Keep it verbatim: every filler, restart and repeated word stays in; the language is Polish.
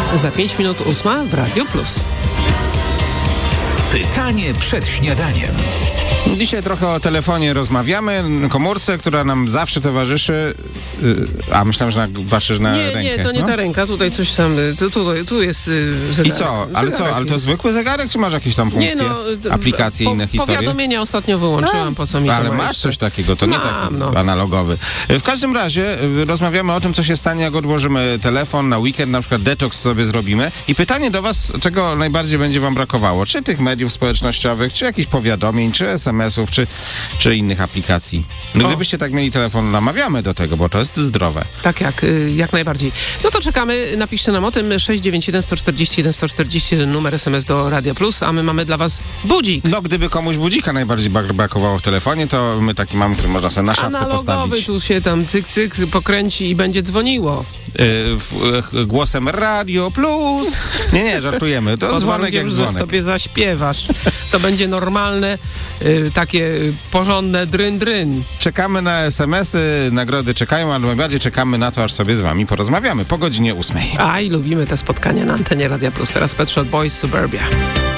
Za pięć minut ósma w Radio Plus. Pytanie przed śniadaniem. Dzisiaj trochę o telefonie rozmawiamy, komórce, która nam zawsze towarzyszy, a myślałem, że na, patrzysz na nie, rękę. Nie, to nie no? ta ręka, tutaj coś tam, tu, tu, tu jest zegarek. I co? Ale co? Ale to jest zwykły zegarek, czy masz jakieś tam funkcje, nie, no, aplikacje, po, inne historie? Powiadomienia ostatnio wyłączyłam, no, po co mi to ale ma masz jeszcze? coś takiego, to nie Mam, taki no. analogowy. W każdym razie rozmawiamy o tym, co się stanie, jak odłożymy telefon na weekend, na przykład detoks sobie zrobimy. I pytanie do was, czego najbardziej będzie wam brakowało? Czy tych mediów społecznościowych, czy jakichś powiadomień, czy es em esów, czy, czy innych aplikacji. No, gdybyście tak mieli telefon, namawiamy do tego, bo to jest zdrowe. Tak, jak, jak najbardziej. No to czekamy, napiszcie nam o tym. sześć dziewięć jeden sto czterdzieści jeden sto czterdzieści jeden numer es em es do Radia Plus, a my mamy dla was budzik. No, gdyby komuś budzika najbardziej brakowało w telefonie, to my taki mamy, który można sobie na szafce Analogowy, postawić. tu się tam cyk, cyk pokręci i będzie dzwoniło. Yy, w, yy, głosem Radio Plus. Nie, nie, żartujemy. To Pod dzwonek jak warunkiem, dzwonek. że sobie zaśpiewasz. To będzie normalne, y, takie y, porządne dryn, dryn. Czekamy na es em esy, nagrody czekają, ale najbardziej czekamy na to, aż sobie z wami porozmawiamy po godzinie ósmej. A i lubimy te spotkania na antenie Radia Plus. Teraz Pet Shop Boys, Suburbia.